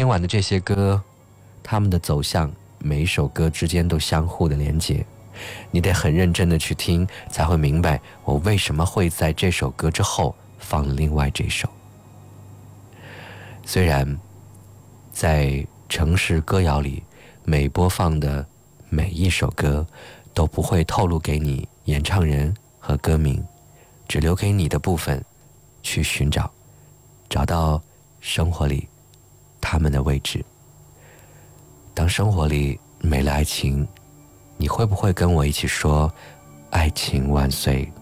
天晚的这些歌，他们的走向每一首歌之间都相互的连接，你得很认真的去听，才会明白我为什么会在这首歌之后放另外这首。虽然在城市歌谣里，每播放的每一首歌都不会透露给你演唱人和歌名，只留给你的部分去寻找，找到生活里他们的位置。当生活里没了爱情，你会不会跟我一起说爱情万岁？